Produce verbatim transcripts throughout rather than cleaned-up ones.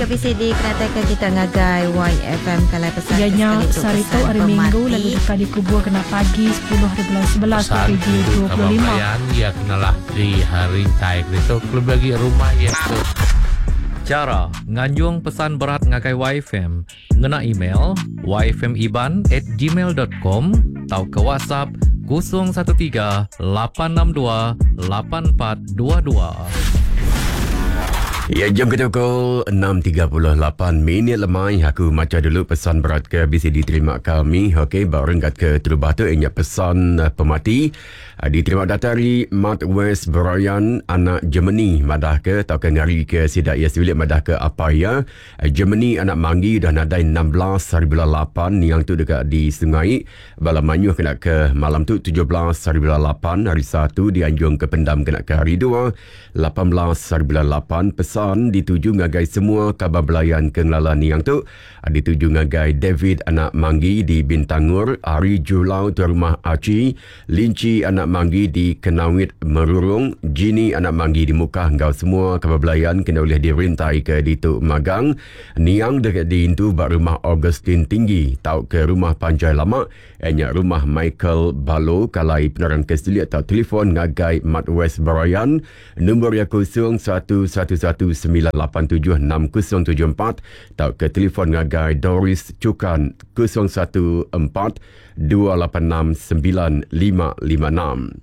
K B C D keratakan kita ngagai Y F M kalai pesan ianya sarito hari minggu lalu dekat di kubur kena pagi sepuluh hari bulan sebelas pukul dua puluh lima ya kenalah di hari taik itu klub bagi rumah ya tu. Cara nganjung pesan berat ngagai Y F M ngena email y f m iban at gmail dot com atau ke WhatsApp kosong satu tiga lapan enam dua lapan empat dua dua. Ya, jam kita pukul enam tiga puluh lapan minit lemai. Aku macam dulu pesan berat ke B C D terima kami. Okey, baru kat ke terubah tu ingat pesan uh, pemati. Uh, diterima datari Mat West Brian anak Germany madah ke tau ke ngari ke sidak ya silik madah ke apa ya. Uh, Germany anak manggi dah nadai enam belas hari bulan lapan yang tu dekat di Sungai Bala Manyuh kena ke malam tu tujuh belas hari bulan lapan hari satu dianjung ke Pendam kena ke hari dua lapan belas hari bulan lapan pesan dituju ngagai semua kabar belayan kenglalan yang tu dituju ngagai David anak Manggi di Bintangur, Ari Julau tuan rumah Aci, Linci anak Manggi di Kenawit Merurung, Jini anak Manggi di Mukah. Engkau semua kabar belayan kena boleh dirintai ke Dituk Magang Niang dekat di Intu bak rumah Augustine Tinggi tau ke rumah Panjai Lama enyak rumah Michael Balo kalai penerang keselik atau telefon ngagai Mat West Barayan nombor yang kosong satu satu satu sembilan lapan tujuh enam kosong tujuh empat atau ke telefon ngagai Doris Cukan kosong satu empat dua lapan enam sembilan lima lima enam.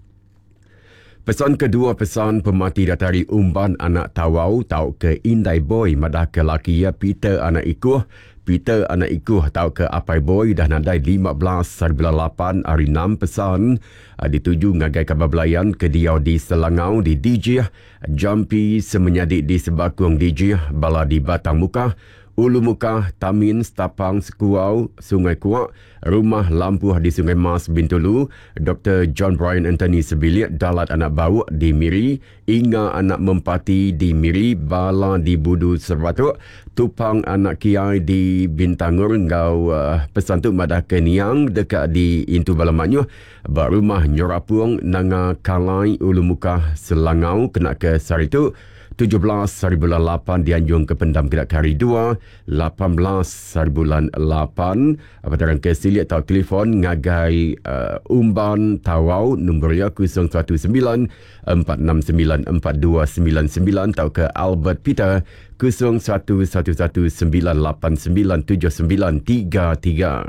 Pesan kedua pesan pemati datari umban anak Tawau tau ke Indai Boy madah ke laki ya Peter anak Ikuh. Peter anak Ikuh tau ke Apai Boy dah nadai lima belas hari bulan lapan hari enam pesan uh, dituju ngagai kabar belayan ke Diau di Selangau di D J Jampi semenyadik di Sebakung D J Bala di Batang Mukah Ulu Mukah, Tamin, Stapang, Sekuau, Sungai Kuak, Rumah Lampuh di Sungai Mas, Bintulu, Doktor John Brian Anthony Sebilik, Dalat Anak Bau di Miri, Inga Anak Mempati di Miri, Bala di Budu Serbatuk, Tupang Anak Kiai di Bintangur, Ngau uh, pesan tu madah ke Niang dekat di Intu Balamanyuh, Bak Rumah Nyorapung, Nanga Kalai, Ulu Mukah, Selangau, kena ke Saritu, tujuh belas hari bulan lapan dianjung ke Pendam Kedak Kari dua, lapan belas hari bulan lapan padaran kesilik atau telefon ngagai uh, Umban Tawau nombor ya kosong satu sembilan empat enam sembilan empat dua sembilan sembilan atau ke Albert Peter kosong satu satu satu sembilan lapan sembilan tujuh sembilan tiga tiga.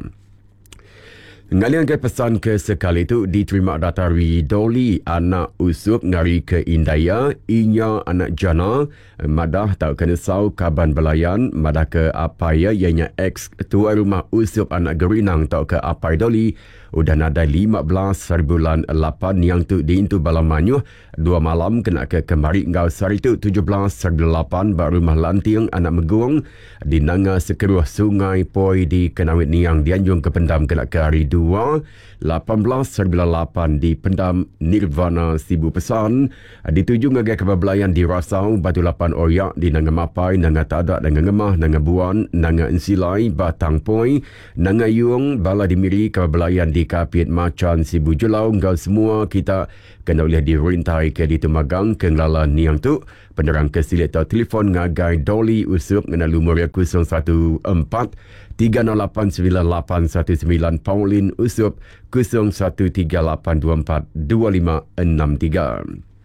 Ngalian ke pesan ke sekali itu diterima datari Dolly anak Usup ngari ke Indaya, Inya anak Jana madah tak kena sau kaban belayan madah ke Apai ianya ex tua rumah Usup anak Gerinang tak ke Apai Dolly udah nadai lima belas hari bulan lapan yang tu di Intu Balamanyuh dua malam kena ke kemari ngau sari tu tujuh belas hari bulan lapan bak rumah Lanting anak Megung di Nanga Sekeruh Sungai Poi di Kenawit Niang dianjung ke Pendam kena ke hari dua lapan belas hari bulan lapan di Pendam Nirvana Sibu Pesan dituju ngagai kabar belayan di Rasau Batu Lapan Oyak di Nanga Mapai Nanga Tadak Nanga Ngemah Nanga Buan Nanga Ensilai Batang Poi Nanga Yung Bala Dimiri kabar belayan di Kapit Macan Sibu Jelau. Engkau semua kita kena boleh dirintai ke di Temagang Kenglalan Niang tu penerang kesilik atau telefon ngagai Dolly Usup ngena lumur kosong satu empat tiga nol lapan sembilan lapan satu sembilan Pauline Usup kosong satu tiga lapan dua empat dua lima enam tiga.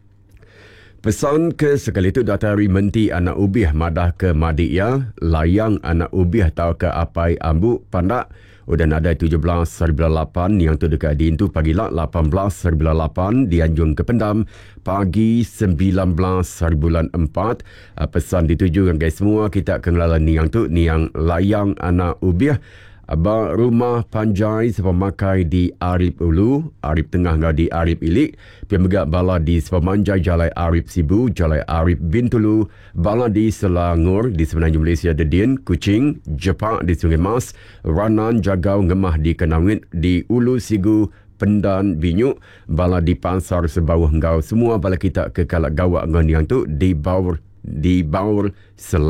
Pesan ke sekali itu datari Menti anak Ubih madah ke Madia, Layang anak Ubih tau ke Apai Ambu Pandak udah ada tujuh belas hari bulan lapan yang tu dekat di Intu pagi lah lapan belas hari bulan lapan dianjung ke Pendam pagi sembilan belas hari bulan empat. Uh, pesan dituju kan guys semua kita kenglalan ni yang tu ni yang Layang anak Ubih Abang rumah Panjai sepemakai di Arif Ulu, Arif Tengah ngau di Arif Ilik, Pemegak bala di Sepemanjai Jalai Arif Sibu, Jalai Arif Bintulu, bala di Selangor di Semenanjung Malaysia Dedin, Kuching, Jepak di Sungai Mas, Ranan Jagau Ngemah di Kenawit, di Ulu Sigu, Pendan Binyuk, bala di Pansar Sebawah Ngau, semua bala kita ke Kalak Gawak ngon yang tu di Baur di Baur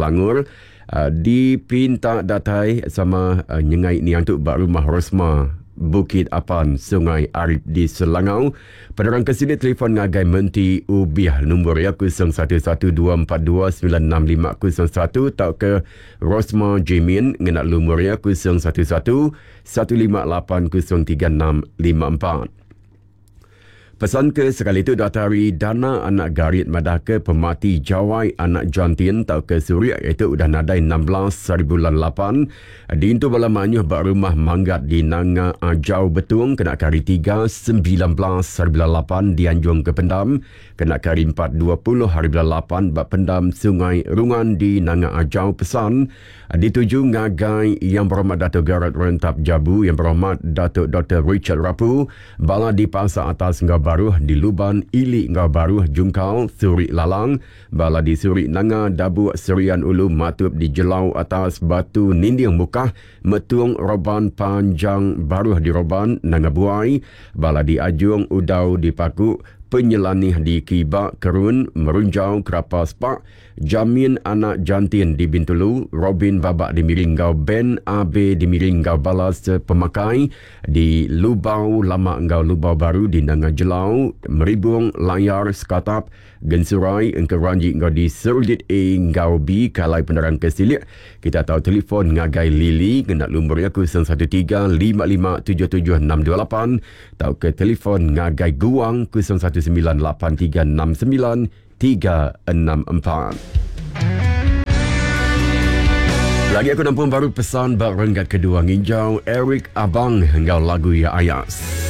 Selangor. Uh, dipinta datai sama uh, nyengai ni yang tu bak rumah Rosma Bukit Apan, Sungai Arif di Selangau. Penerang kesini telefon ngagai Menti Ubiah nombor ya kosong satu satu dua empat dua sembilan enam lima kosong satu atau ke Rosma Jimin ngenak nombor ya kosong satu satu satu lima lapan kosong tiga enam lima empat. Pesan ke sekali itu datari dana anak garit madaka pemati jawai anak jantin tau ke Suria iaitu udah nadai enam belas hari bulan lapan di itu bala manyuh bak rumah manggat di Nanga Ajau Betung kena kari tiga sembilan belas hari bulan lapan di Anjung ke Pendam kena kari empat dua puluh hari bulan lapan bak Pendam Sungai Rungan di Nanga Ajau pesan dituju ngagai yang berhormat Datuk Garot Rentap Jabu, yang berhormat Datuk Doktor Richard Rapu bala di Pasar Atas Ngau Baru, di Luban Ili Ngau Baru Jungkal Suri Lalang, bala di Suri Nanga Dabu Serian Ulu Matup di Jelau Atas Batu Ninding Mukah Metung Roban Panjang Baru di Roban Nanga Buai, bala di Ajung Udau di Paku, Penyelanih di Kibak Kerun Merunjau Kerapas Pak, Jamin Anak Jantin di Bintulu, Robin Babak di Miringgau, Ben A B di Miringgau Balas Pemakai, di Lubau Lama Engau Lubau Baru di Nanga Jelau, Meribung Layar Sekatap, Gensurai Engkau Ranji Engau di Serudit A Engau B, Kalai Penerang Kesilik. Kita tahu telefon ngagai Lili kena lumburnya kosong satu tiga lima lima tujuh tujuh enam dua lapan, tahu ke telefon ngagai Guang kosong satu sembilan lapan tiga enam sembilan tiga enam empat. Lagi aku nampak baru pesan bak renggat kedua nginjau Eric Abang hingga lagu Ya Ayas.